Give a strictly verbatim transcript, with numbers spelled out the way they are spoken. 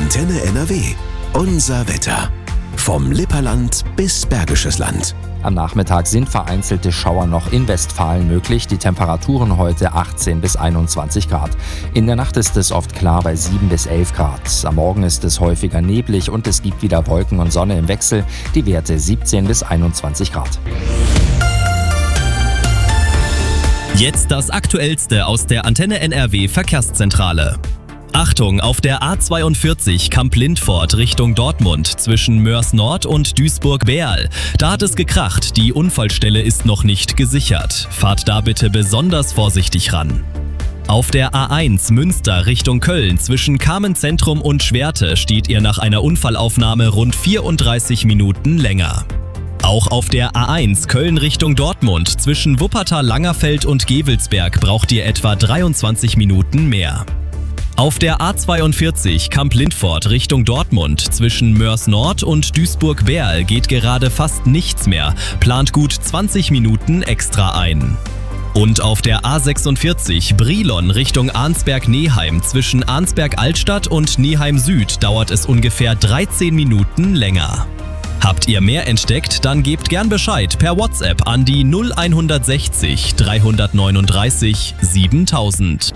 Antenne N R W. Unser Wetter. Vom Lipperland bis Bergisches Land. Am Nachmittag sind vereinzelte Schauer noch in Westfalen möglich. Die Temperaturen heute achtzehn bis einundzwanzig Grad. In der Nacht ist es oft klar bei sieben bis elf Grad. Am Morgen ist es häufiger neblig und es gibt wieder Wolken und Sonne im Wechsel. Die Werte siebzehn bis einundzwanzig Grad. Jetzt das Aktuellste aus der Antenne N R W Verkehrszentrale. Achtung, auf der A zweiundvierzig Kamp-Lindfort Richtung Dortmund zwischen Moers Nord und Duisburg-Beerl. Da hat es gekracht, die Unfallstelle ist noch nicht gesichert. Fahrt da bitte besonders vorsichtig ran. Auf der A eins Münster Richtung Köln zwischen Kamenz-Zentrum und Schwerte steht ihr nach einer Unfallaufnahme rund vierunddreißig Minuten länger. Auch auf der A eins Köln Richtung Dortmund zwischen Wuppertal-Langerfeld und Gevelsberg braucht ihr etwa dreiundzwanzig Minuten mehr. Auf der A zweiundvierzig Kamp-Lindfort Richtung Dortmund zwischen Moers Nord und Duisburg-Beerl geht gerade fast nichts mehr, plant gut zwanzig Minuten extra ein. Und auf der A sechsundvierzig Brilon Richtung Arnsberg-Neheim zwischen Arnsberg-Altstadt und Neheim Süd dauert es ungefähr dreizehn Minuten länger. Habt ihr mehr entdeckt, dann gebt gern Bescheid per WhatsApp an die null eins sechzig dreihundertneununddreißig siebentausend.